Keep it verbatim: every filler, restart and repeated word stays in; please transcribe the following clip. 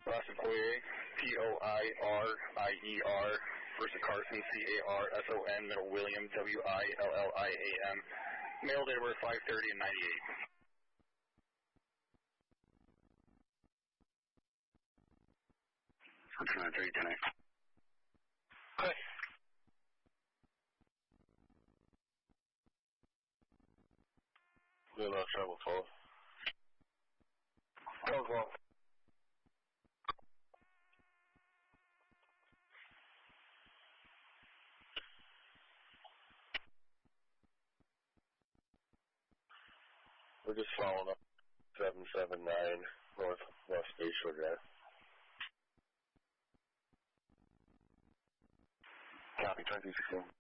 Boston Poirier, P O I R I E R, versus Carson, C A R S O N, middle William, W I L L I A M, male date of birth five thirty and ninety-eight. What's nine three ten eight? Okay. Doing no trouble, twelve. twelve, twelve. We're just following up seven seven nine Northwest Bayshore Drive. Copy, twenty-two sixteen.